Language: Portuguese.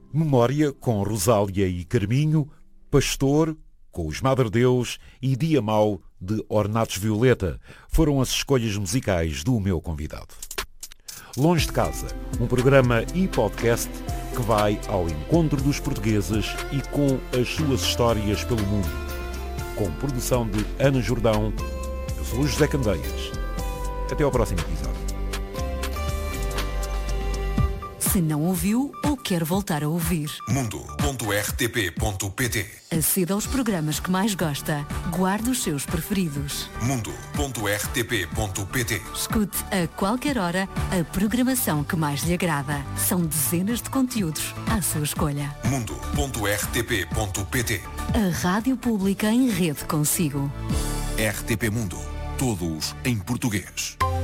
Memória com Rosália e Carminho, Pastor com os Madre Deus e Dia Mau de Ornatos Violeta foram as escolhas musicais do meu convidado. Longe de Casa, um programa e podcast que vai ao encontro dos portugueses e com as suas histórias pelo mundo. Com produção de Ana Jordão, eu sou o José Candeias. Até ao próximo episódio. Se não ouviu ou quer voltar a ouvir, mundo.rtp.pt. aceda aos programas que mais gosta, guarde os seus preferidos. mundo.rtp.pt. Escute a qualquer hora a programação que mais lhe agrada. São dezenas de conteúdos à sua escolha. mundo.rtp.pt. A Rádio Pública em rede consigo. RTP Mundo. Todos em português.